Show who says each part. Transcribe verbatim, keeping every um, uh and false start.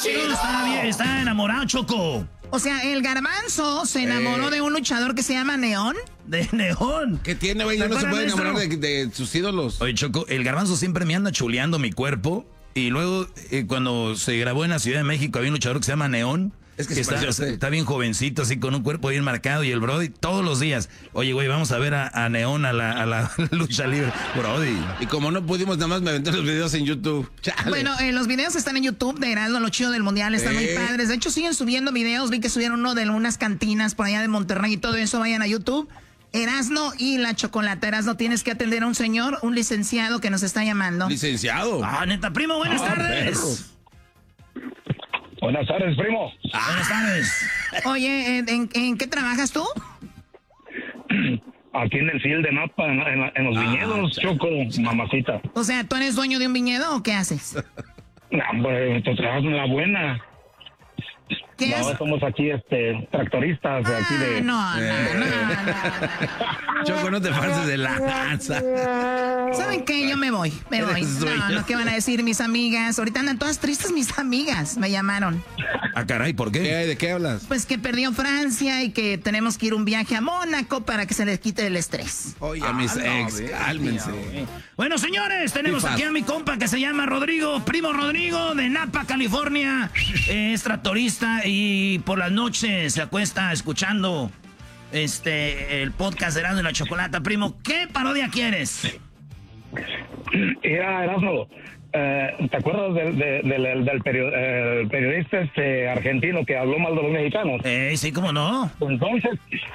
Speaker 1: Está, bien, está enamorado, Choco.
Speaker 2: O sea, el Garbanzo se enamoró eh. de un luchador que se llama Neón.
Speaker 1: De Neón.
Speaker 3: ¿Qué tiene, güey? Ya no se puede enamorar de, de sus ídolos.
Speaker 1: Oye, Choco, el Garbanzo siempre me anda chuleando mi cuerpo. Y luego, eh, cuando se grabó en la Ciudad de México, había un luchador que se llama Neón.
Speaker 3: Es que,
Speaker 1: que
Speaker 3: está,
Speaker 1: está bien jovencito, así con un cuerpo bien marcado. Y el Brody todos los días. Oye, güey, vamos a ver a, a Neón a la, a la lucha libre. Brody.
Speaker 3: Y como no pudimos, nada más me aventé los videos en YouTube.
Speaker 2: Chale. Bueno, eh, los videos están en YouTube de Erasmo, lo chido del Mundial. Están eh. muy padres. De hecho, siguen subiendo videos. Vi que subieron uno de unas cantinas por allá de Monterrey y todo eso. Vayan a YouTube. Erasmo y la Chocolata. Erasmo, tienes que atender a un señor, un licenciado que nos está llamando.
Speaker 3: ¿Licenciado?
Speaker 1: Ah, neta, primo, buenas ah, tardes.
Speaker 4: Perro. Buenas tardes, primo.
Speaker 1: Ah, buenas tardes.
Speaker 2: Oye, ¿en, en, ¿en qué trabajas tú?
Speaker 4: Aquí en el field de Napa, en, en, en los ah, viñedos, ya. Choco, mamacita.
Speaker 2: O sea, ¿tú eres dueño de un viñedo o qué haces?
Speaker 4: No, pues, tú trabajas en la buena.
Speaker 2: ¿Qué
Speaker 4: no,
Speaker 2: es?
Speaker 4: somos aquí este, tractoristas de
Speaker 2: ah,
Speaker 4: aquí de...
Speaker 2: No, no, no, no, no.
Speaker 3: Choco, no te pases de la lanza.
Speaker 2: ¿Saben qué? Yo me voy, me voy. No, no, ¿qué van a decir mis amigas? Ahorita andan todas tristes mis amigas, me llamaron.
Speaker 1: Ah, caray, ¿por qué?
Speaker 3: ¿Qué? ¿De qué hablas?
Speaker 2: Pues que perdió Francia y que tenemos que ir un viaje a Mónaco para que se les quite el estrés.
Speaker 3: Oye, a mis
Speaker 1: ah,
Speaker 3: ex,
Speaker 1: no,
Speaker 3: cálmense.
Speaker 1: Mía, bueno, señores, tenemos aquí a mi compa que se llama Rodrigo, primo Rodrigo, de Napa, California. Eh, es tractorista y por las noches se acuesta escuchando este el podcast de Erasmo y la Chocolata. Primo, ¿qué parodia quieres?
Speaker 4: Mira, Erasmo, eh, ¿te acuerdas del, del, del, del period, eh, periodista este argentino que habló mal de los mexicanos?
Speaker 1: Eh, sí, ¿cómo no?
Speaker 4: Entonces,